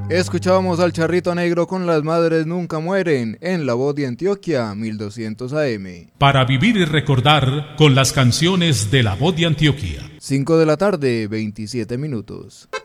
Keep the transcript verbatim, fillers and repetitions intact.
Escuchábamos al Charrito Negro con Las Madres Nunca Mueren en La Voz de Antioquia, mil doscientos A M. Para vivir y recordar con las canciones de La Voz de Antioquia. cinco de la tarde, veintisiete minutos.